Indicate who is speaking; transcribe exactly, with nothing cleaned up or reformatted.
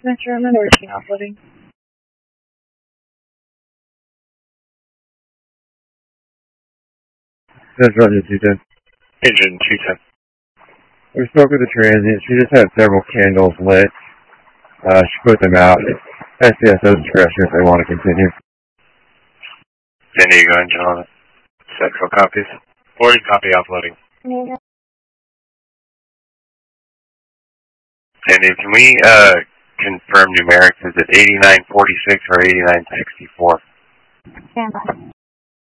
Speaker 1: Metro and Minority offloading.
Speaker 2: Central Engine two ten.
Speaker 3: Engine two ten.
Speaker 2: We spoke with the transient. She just had several candles lit. Uh, she put them out. S C S O discretion if they want to continue.
Speaker 3: San Diego engine on it. Central copies. Forwarding copy offloading.
Speaker 1: Yeah.
Speaker 3: San Diego, can we uh, confirm numerics? Is it eighty-nine forty-six or eighty-nine sixty-four?
Speaker 1: Stand by.